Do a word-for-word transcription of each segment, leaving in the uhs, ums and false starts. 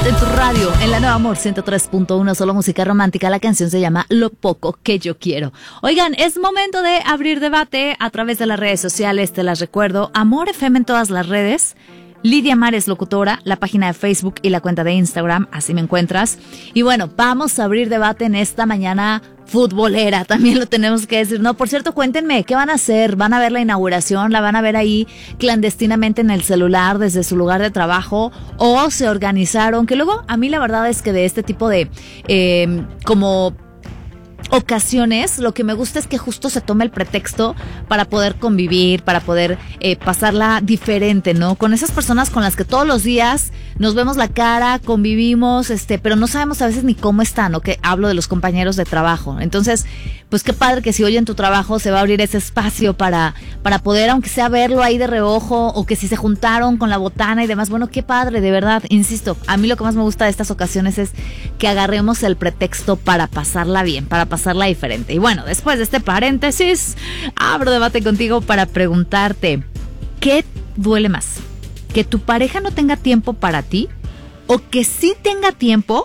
debate en tu radio, en la Nueva Amor ciento tres punto uno, solo música romántica. La canción se llama Lo Poco Que Yo Quiero. Oigan, es momento de abrir debate a través de las redes sociales. Te las recuerdo, Amor F M en todas las redes. Lidia Mares Locutora, la página de Facebook y la cuenta de Instagram, así me encuentras. Y bueno, vamos a abrir debate en esta mañana futbolera, también lo tenemos que decir, ¿no? Por cierto, cuéntenme, ¿qué van a hacer? ¿Van a ver la inauguración? ¿La van a ver ahí clandestinamente en el celular desde su lugar de trabajo? ¿O se organizaron? Que luego, a mí la verdad es que de este tipo de, eh, como... ocasiones, lo que me gusta es que justo se tome el pretexto para poder convivir, para poder eh, pasarla diferente, ¿no? Con esas personas con las que todos los días nos vemos la cara, convivimos, este, pero no sabemos a veces ni cómo están, ¿no? Que hablo de los compañeros de trabajo. Entonces, pues qué padre que si hoy en tu trabajo se va a abrir ese espacio para, para poder, aunque sea verlo ahí de reojo, o que si se juntaron con la botana y demás, bueno, qué padre, de verdad, insisto, a mí lo que más me gusta de estas ocasiones es que agarremos el pretexto para pasarla bien, para pasarla diferente. Y bueno, después de este paréntesis, abro debate contigo para preguntarte, ¿qué duele más? ¿Que tu pareja no tenga tiempo para ti? ¿O que sí tenga tiempo,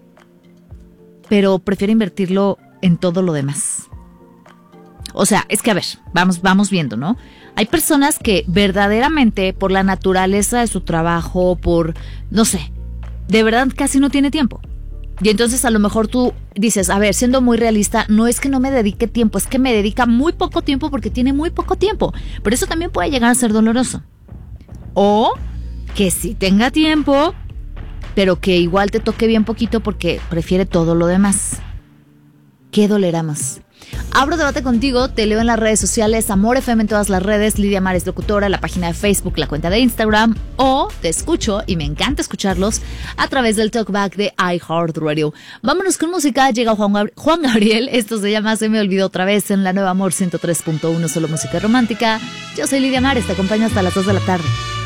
pero prefiere invertirlo en todo lo demás? O sea, es que a ver, vamos, vamos viendo, ¿no? Hay personas que verdaderamente por la naturaleza de su trabajo, por, no sé, de verdad casi no tiene tiempo. Y entonces a lo mejor tú dices, a ver, siendo muy realista, no es que no me dedique tiempo, es que me dedica muy poco tiempo porque tiene muy poco tiempo. Pero eso también puede llegar a ser doloroso. O que sí tenga tiempo, pero que igual te toque bien poquito porque prefiere todo lo demás. ¿Qué dolerá más? Abro debate contigo, te leo en las redes sociales, Amor F M en todas las redes, Lidia Mares Locutora, la página de Facebook, la cuenta de Instagram, o te escucho, y me encanta escucharlos, a través del talkback de iHeartRadio. Vámonos con música, llega Juan, Gab- Juan Gabriel, esto se llama Se Me Olvidó Otra Vez en la Nueva Amor ciento tres punto uno, solo música romántica. Yo soy Lidia Mares, te acompaño hasta las dos de la tarde.